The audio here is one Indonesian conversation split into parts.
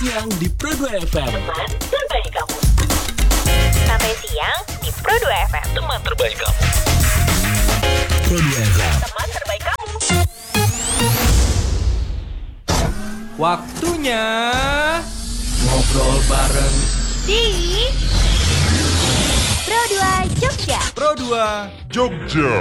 Siang di Pro 2 FM. Teman terbaik kamu. Sampai siang di Pro 2 FM. Teman terbaik kamu. Pro 2 FM. Teman terbaik kamu. Waktunya ngobrol bareng Di Pro 2 Jogja. Pro 2 Jogja.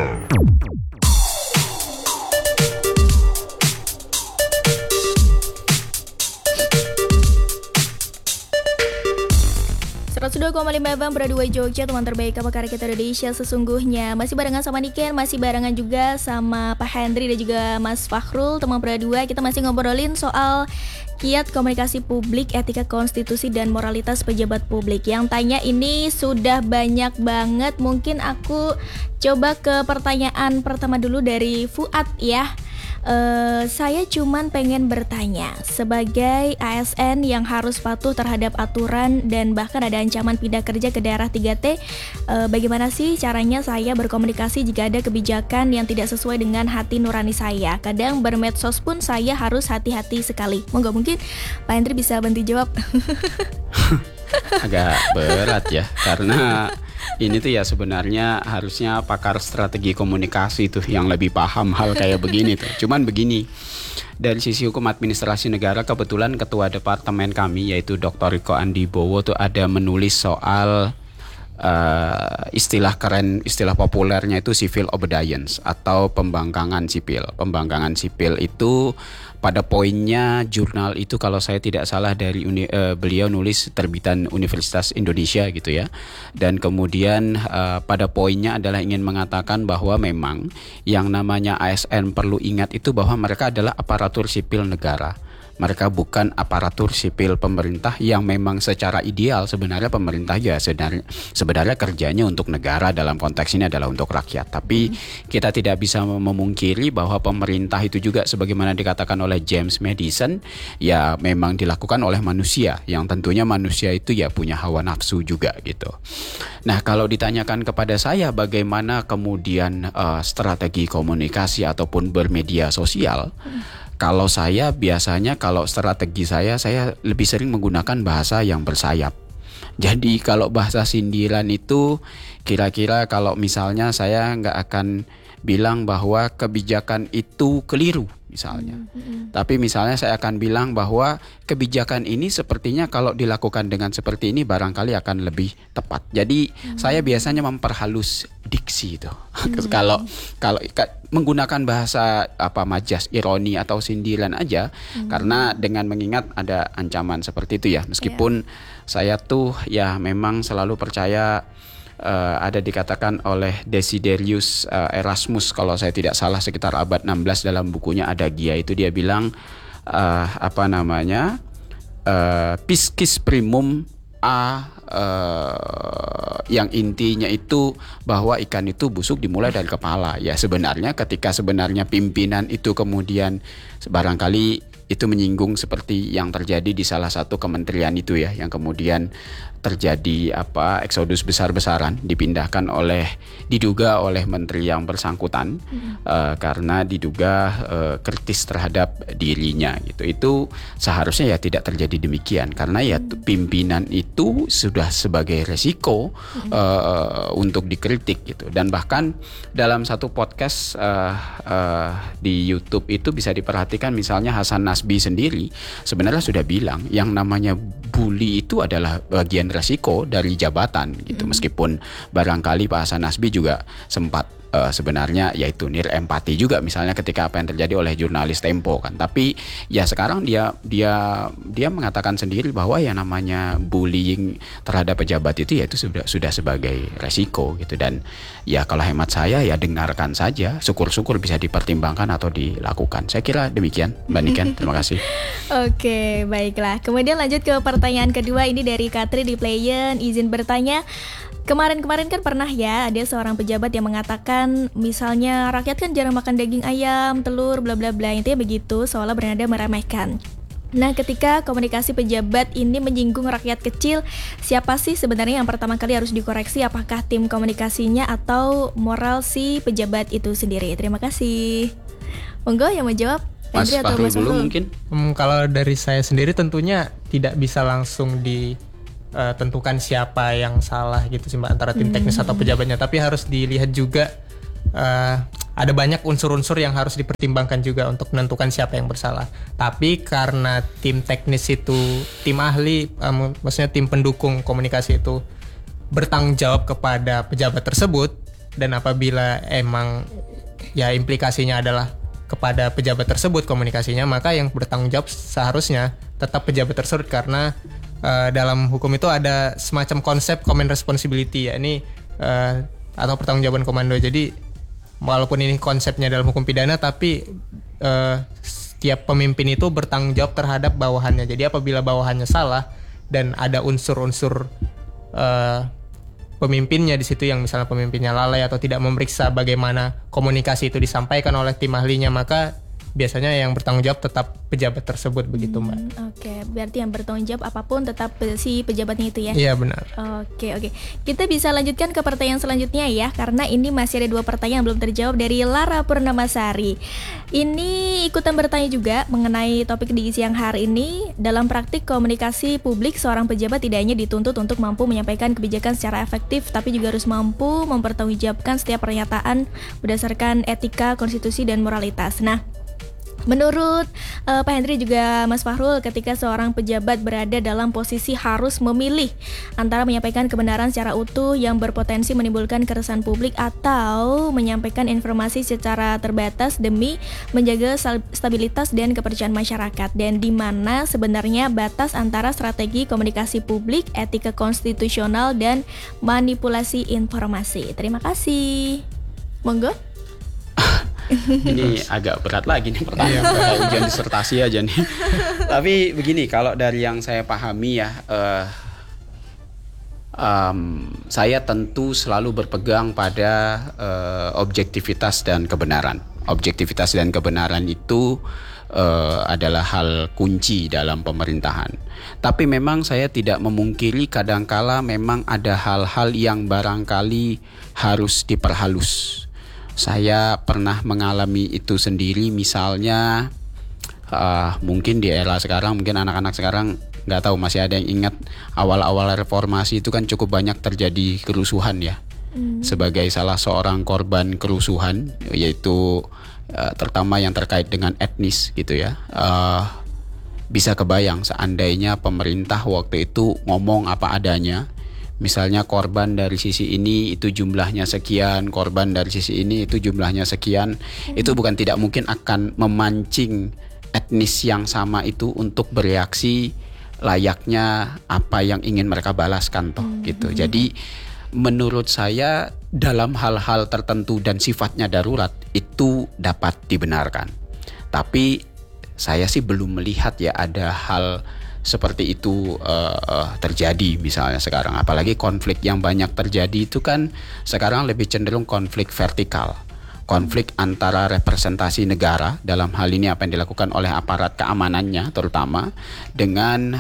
102,5 FM Pro 2 Jogja, teman terbaik apa karya kita Indonesia sesungguhnya. Masih barengan sama Niken, masih barengan juga sama Pak Hendri dan juga Mas Fakhrul, teman Pro 2. Kita masih ngobrolin soal kiat komunikasi publik, etika konstitusi dan moralitas pejabat publik. Yang tanya ini sudah banyak banget. Mungkin aku coba ke pertanyaan pertama dulu dari Fuad ya. Saya cuman pengen bertanya, sebagai ASN yang harus patuh terhadap aturan dan bahkan ada ancaman pindah kerja ke daerah 3T, bagaimana sih caranya saya berkomunikasi jika ada kebijakan yang tidak sesuai dengan hati nurani saya? Kadang bermedsos pun saya harus hati-hati sekali. Mungkin Pak Hendri bisa bantu jawab. Agak berat ya, karena ini tuh ya sebenarnya harusnya pakar strategi komunikasi tuh yang lebih paham hal kayak begini tuh. Cuman begini, dari sisi hukum administrasi negara kebetulan ketua departemen kami yaitu Dr. Riko Andi Bowo tuh ada menulis soal istilah keren, istilah populernya itu civil obedience atau pembangkangan sipil. Pembangkangan sipil itu pada poinnya jurnal itu kalau saya tidak salah dari beliau nulis terbitan Universitas Indonesia gitu ya. Dan kemudian pada poinnya adalah ingin mengatakan bahwa memang yang namanya ASN perlu ingat itu bahwa mereka adalah aparatur sipil negara. Mereka bukan aparatur sipil pemerintah yang memang secara ideal sebenarnya pemerintah ya sebenarnya kerjanya untuk negara, dalam konteks ini adalah untuk rakyat. Tapi kita tidak bisa memungkiri bahwa pemerintah itu juga sebagaimana dikatakan oleh James Madison ya memang dilakukan oleh manusia, yang tentunya manusia itu ya punya hawa nafsu juga gitu. Nah, kalau ditanyakan kepada saya bagaimana kemudian strategi komunikasi ataupun bermedia sosial, kalau saya biasanya kalau strategi saya lebih sering menggunakan bahasa yang bersayap. Jadi kalau bahasa sindiran itu kira-kira kalau misalnya saya nggak akan bilang bahwa kebijakan itu keliru misalnya. Tapi misalnya saya akan bilang bahwa kebijakan ini sepertinya kalau dilakukan dengan seperti ini barangkali akan lebih tepat. Jadi saya biasanya memperhalus diksi itu. Kalau menggunakan bahasa majas, ironi atau sindiran aja, karena dengan mengingat ada ancaman seperti itu ya. Meskipun saya tuh ya memang selalu percaya ada dikatakan oleh Desiderius Erasmus kalau saya tidak salah sekitar abad 16 dalam bukunya Adagia itu dia bilang piscis primum yang intinya itu bahwa ikan itu busuk dimulai dari kepala. Ya sebenarnya ketika sebenarnya pimpinan itu kemudian barangkali itu menyinggung seperti yang terjadi di salah satu kementerian itu ya, yang kemudian terjadi eksodus besar-besaran diduga oleh menteri yang bersangkutan karena diduga kritis terhadap dirinya gitu. Itu seharusnya ya tidak terjadi demikian karena ya pimpinan itu sudah sebagai resiko untuk dikritik gitu. Dan bahkan dalam satu podcast di YouTube itu bisa diperhatikan misalnya Hasan Nasbi sendiri sebenarnya sudah bilang yang namanya bully itu adalah bagian resiko dari jabatan gitu. Meskipun barangkali Pak Hasan Nasbi juga sempat sebenarnya yaitu empati juga misalnya ketika apa yang terjadi oleh jurnalis Tempo kan. Tapi ya sekarang dia mengatakan sendiri bahwa yang namanya bullying terhadap pejabat itu ya itu sudah sebagai resiko gitu. Dan ya kalau hemat saya ya dengarkan saja, syukur-syukur bisa dipertimbangkan atau dilakukan. Saya kira demikian Mbak Niken. Terima kasih. Oke, baiklah. Kemudian lanjut ke pertanyaan kedua ini dari Katri di Playen. Izin bertanya, kemarin kan pernah ya ada seorang pejabat yang mengatakan misalnya rakyat kan jarang makan daging ayam, telur, bla bla bla, intinya begitu, seolah bernada meremehkan. Nah, ketika komunikasi pejabat ini menyinggung rakyat kecil, siapa sih sebenarnya yang pertama kali harus dikoreksi? Apakah tim komunikasinya atau moral si pejabat itu sendiri? Terima kasih. Monggo yang mau jawab. Mas Fakhrul dulu mungkin. Kalau dari saya sendiri tentunya tidak bisa langsung ditentukan siapa yang salah gitu sih Mbak, antara tim teknis atau pejabatnya, tapi harus dilihat juga ada banyak unsur-unsur yang harus dipertimbangkan juga untuk menentukan siapa yang bersalah. Tapi karena tim teknis itu, tim ahli, maksudnya tim pendukung komunikasi itu bertanggung jawab kepada pejabat tersebut, dan apabila emang ya implikasinya adalah kepada pejabat tersebut komunikasinya, maka yang bertanggung jawab seharusnya tetap pejabat tersebut, karena dalam hukum itu ada semacam konsep command responsibility, yakni atau pertanggungjawaban komando. Jadi walaupun ini konsepnya dalam hukum pidana, tapi setiap pemimpin itu bertanggung jawab terhadap bawahannya. Jadi apabila bawahannya salah dan ada unsur-unsur pemimpinnya di situ yang misalnya pemimpinnya lalai atau tidak memeriksa bagaimana komunikasi itu disampaikan oleh tim ahlinya, maka biasanya yang bertanggung jawab tetap pejabat tersebut, begitu Mbak. Oke, berarti yang bertanggung jawab apapun tetap si pejabatnya itu ya? Iya benar. Oke. Kita bisa lanjutkan ke pertanyaan selanjutnya ya, karena ini masih ada 2 pertanyaan yang belum terjawab dari Lara Purnamasari. Ini ikutan bertanya juga mengenai topik di siang hari ini. Dalam praktik komunikasi publik, seorang pejabat tidak hanya dituntut untuk mampu menyampaikan kebijakan secara efektif, tapi juga harus mampu mempertanggungjawabkan setiap pernyataan berdasarkan etika, konstitusi, dan moralitas. Nah, menurut Pak Hendri juga Mas Fahrul, ketika seorang pejabat berada dalam posisi harus memilih antara menyampaikan kebenaran secara utuh yang berpotensi menimbulkan keresahan publik atau menyampaikan informasi secara terbatas demi menjaga stabilitas dan kepercayaan masyarakat, dan di mana sebenarnya batas antara strategi komunikasi publik, etika konstitusional, dan manipulasi informasi. Terima kasih. Monggo. Ini agak berat lagi nih pertanyaan, kayak ujian disertasi aja nih. Tapi begini, kalau dari yang saya pahami ya, saya tentu selalu berpegang pada objektivitas dan kebenaran. Objektivitas dan kebenaran itu adalah hal kunci dalam pemerintahan. Tapi memang saya tidak memungkiri kadangkala memang ada hal-hal yang barangkali harus diperhalus. Saya pernah mengalami itu sendiri, misalnya mungkin di era sekarang, mungkin anak-anak sekarang nggak tahu masih ada yang ingat awal-awal reformasi itu kan cukup banyak terjadi kerusuhan ya. Sebagai salah seorang korban kerusuhan, yaitu terutama yang terkait dengan etnis gitu ya, bisa kebayang seandainya pemerintah waktu itu ngomong apa adanya. Misalnya korban dari sisi ini itu jumlahnya sekian, korban dari sisi ini itu jumlahnya sekian. Itu bukan tidak mungkin akan memancing etnis yang sama itu untuk bereaksi layaknya apa yang ingin mereka balaskan toh gitu. Jadi menurut saya dalam hal-hal tertentu dan sifatnya darurat itu dapat dibenarkan. Tapi saya sih belum melihat ya ada hal seperti itu terjadi misalnya sekarang. Apalagi konflik yang banyak terjadi itu kan sekarang lebih cenderung konflik vertikal. Konflik antara representasi negara, dalam hal ini apa yang dilakukan oleh aparat keamanannya terutama, dengan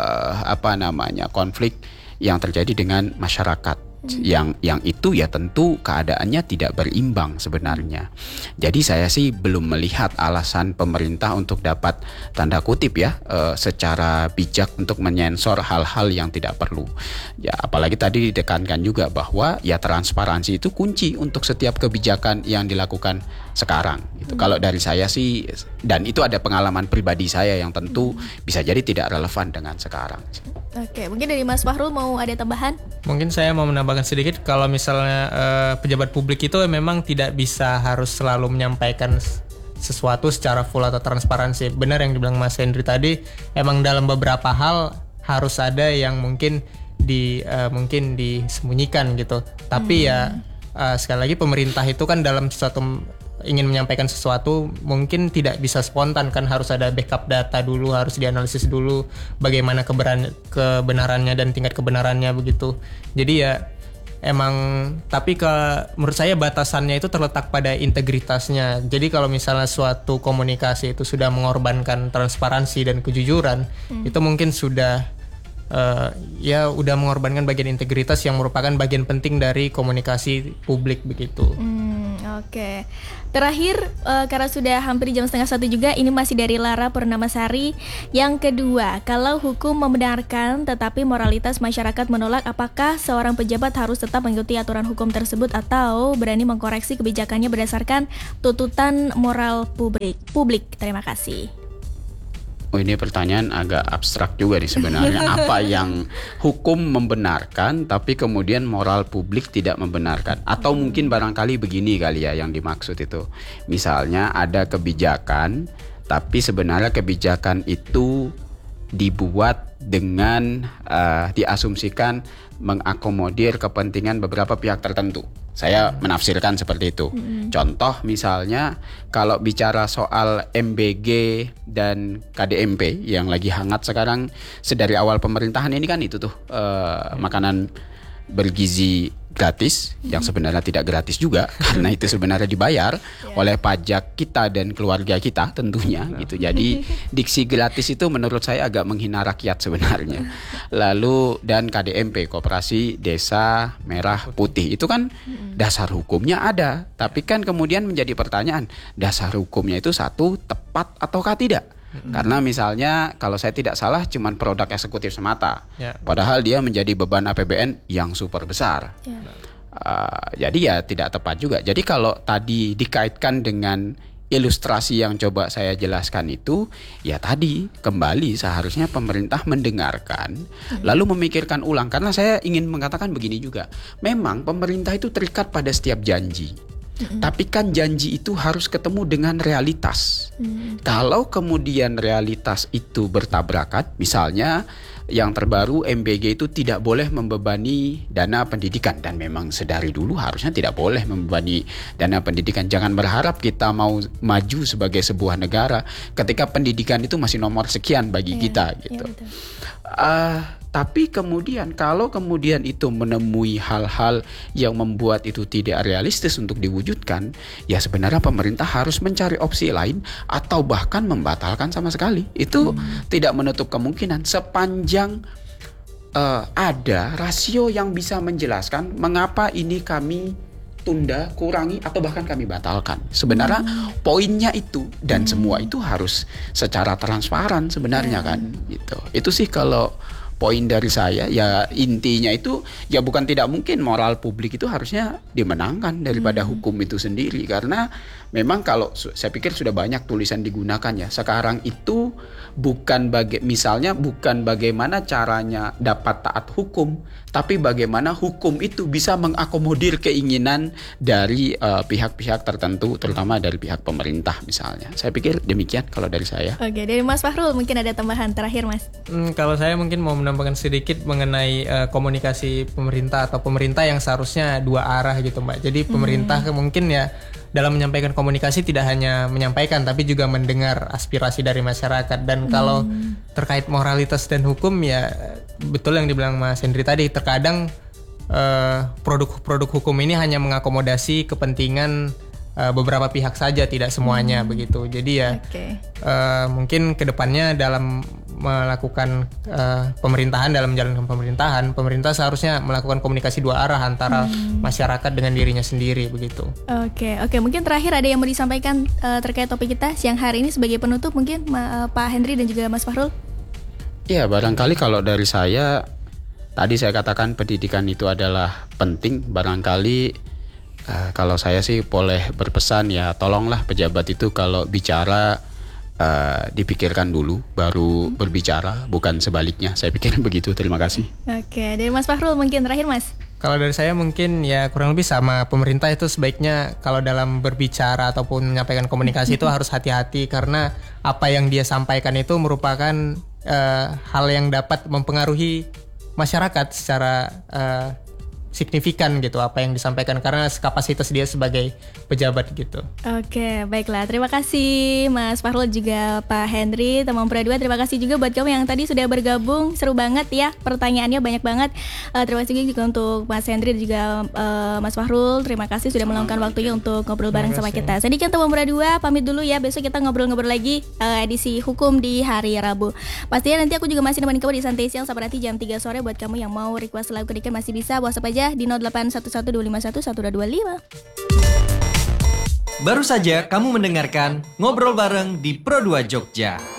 konflik yang terjadi dengan masyarakat. Yang itu ya tentu keadaannya tidak berimbang sebenarnya. Jadi saya sih belum melihat alasan pemerintah untuk dapat tanda kutip ya secara bijak untuk menyensor hal-hal yang tidak perlu. Ya apalagi tadi ditekankan juga bahwa ya transparansi itu kunci untuk setiap kebijakan yang dilakukan sekarang. Gitu. Kalau dari saya sih, dan itu ada pengalaman pribadi saya yang tentu bisa jadi tidak relevan dengan sekarang. Oke, mungkin dari Mas Fahrul mau ada tambahan? Mungkin saya mau menambahkan sedikit, kalau misalnya pejabat publik itu memang tidak bisa harus selalu menyampaikan sesuatu secara full atau transparansi. Benar yang dibilang Mas Hendri tadi, emang dalam beberapa hal harus ada yang mungkin disembunyikan gitu. Tapi ya sekali lagi pemerintah itu kan dalam suatu ingin menyampaikan sesuatu mungkin tidak bisa spontan kan, harus ada backup data dulu, harus dianalisis dulu bagaimana kebenarannya dan tingkat kebenarannya begitu. Jadi ya emang, tapi menurut saya batasannya itu terletak pada integritasnya. Jadi kalau misalnya suatu komunikasi itu sudah mengorbankan transparansi dan kejujuran, itu mungkin sudah ya udah mengorbankan bagian integritas yang merupakan bagian penting dari komunikasi publik begitu. Oke. Terakhir, karena sudah hampir jam 12:30 juga, ini masih dari Lara Purnamasari. Yang kedua, kalau hukum membenarkan tetapi moralitas masyarakat menolak, apakah seorang pejabat harus tetap mengikuti aturan hukum tersebut atau berani mengkoreksi kebijakannya berdasarkan tuntutan moral publik? Terima kasih. Oh, ini pertanyaan agak abstrak juga nih sebenarnya. Apa yang hukum membenarkan tapi kemudian moral publik tidak membenarkan? Atau mungkin barangkali begini kali ya yang dimaksud itu. Misalnya ada kebijakan tapi sebenarnya kebijakan itu dibuat dengan diasumsikan mengakomodir kepentingan beberapa pihak tertentu. Saya menafsirkan seperti itu. Contoh misalnya kalau bicara soal MBG dan KDMP yang lagi hangat sekarang sedari awal pemerintahan ini kan itu tuh makanan bergizi gratis yang sebenarnya tidak gratis juga karena itu sebenarnya dibayar oleh pajak kita dan keluarga kita tentunya gitu. Jadi diksi gratis itu menurut saya agak menghina rakyat sebenarnya. Lalu dan KDMP, Koperasi Desa Merah Putih, itu kan dasar hukumnya ada, tapi kan kemudian menjadi pertanyaan, dasar hukumnya itu satu tepat ataukah tidak? Karena misalnya kalau saya tidak salah cuman produk eksekutif semata, padahal dia menjadi beban APBN yang super besar. Jadi ya tidak tepat juga. Jadi kalau tadi dikaitkan dengan ilustrasi yang coba saya jelaskan itu, ya tadi kembali seharusnya pemerintah mendengarkan lalu memikirkan ulang. Karena saya ingin mengatakan begini juga, memang pemerintah itu terikat pada setiap janji. Tapi kan janji itu harus ketemu dengan realitas. Kalau kemudian realitas itu bertabrakan, misalnya yang terbaru MBG itu tidak boleh membebani dana pendidikan, dan memang sedari dulu harusnya tidak boleh membebani dana pendidikan. Jangan berharap kita mau maju sebagai sebuah negara ketika pendidikan itu masih nomor sekian bagi kita gitu. Tapi kemudian kalau kemudian itu menemui hal-hal yang membuat itu tidak realistis untuk diwujudkan, ya sebenarnya pemerintah harus mencari opsi lain atau bahkan membatalkan sama sekali. Itu tidak menutup kemungkinan sepanjang ada rasio yang bisa menjelaskan mengapa ini kami tunda, kurangi, atau bahkan kami batalkan. Sebenarnya poinnya itu, dan semua itu harus secara transparan sebenarnya kan gitu. Itu sih kalau poin dari saya, ya intinya itu ya bukan tidak mungkin moral publik itu harusnya dimenangkan daripada hukum itu sendiri, karena memang kalau saya pikir sudah banyak tulisan digunakan ya sekarang itu misalnya bukan bagaimana caranya dapat taat hukum, tapi bagaimana hukum itu bisa mengakomodir keinginan dari pihak-pihak tertentu, terutama dari pihak pemerintah misalnya. Saya pikir demikian kalau dari saya. Oke, dari Mas Fakhrul mungkin ada tambahan terakhir, Mas. Kalau saya mungkin mau menambahkan sedikit mengenai komunikasi pemerintah atau pemerintah yang seharusnya dua arah gitu, Mbak. Jadi pemerintah mungkin ya dalam menyampaikan komunikasi tidak hanya menyampaikan tapi juga mendengar aspirasi dari masyarakat. Dan kalau terkait moralitas dan hukum, ya betul yang dibilang Mas Hendri tadi, terkadang produk-produk hukum ini hanya mengakomodasi kepentingan beberapa pihak saja, tidak semuanya begitu. Jadi ya mungkin kedepannya dalam melakukan pemerintahan, dalam menjalankan pemerintahan, pemerintah seharusnya melakukan komunikasi dua arah antara masyarakat dengan dirinya sendiri begitu. Oke, mungkin terakhir ada yang mau disampaikan terkait topik kita siang hari ini sebagai penutup mungkin Pak Hendri dan juga Mas Fakhrul. Ya, barangkali kalau dari saya, tadi saya katakan pendidikan itu adalah penting. Barangkali kalau saya sih boleh berpesan, ya tolonglah pejabat itu kalau bicara dipikirkan dulu baru berbicara, bukan sebaliknya. Saya pikir begitu. Terima kasih. Oke, dari Mas Fakhrul mungkin terakhir, Mas. Kalau dari saya mungkin ya kurang lebih sama, pemerintah itu sebaiknya kalau dalam berbicara ataupun menyampaikan komunikasi itu harus hati-hati, karena apa yang dia sampaikan itu merupakan hal yang dapat mempengaruhi masyarakat secara signifikan gitu apa yang disampaikan karena kapasitas dia sebagai pejabat gitu. Oke, baiklah. Terima kasih Mas Fakhrul juga Pak Henry, teman Pro 2. Terima kasih juga buat kamu yang tadi sudah bergabung. Seru banget ya, pertanyaannya banyak banget. Terima kasih juga untuk Mas Henry dan juga Mas Fakhrul. Terima kasih sudah meluangkan waktunya untuk ngobrol bareng sama kita. Saya Niken, teman Pro 2, pamit dulu ya. Besok kita ngobrol-ngobrol lagi edisi hukum di hari Rabu. Pastinya nanti aku juga masih nemenin kamu di Santai Siang sampai nanti jam 3 sore. Buat kamu yang mau request lagu ke Niken masih bisa WhatsApp aja di 0811251125. Baru saja kamu mendengarkan Ngobrol Bareng di Pro 2 Jogja.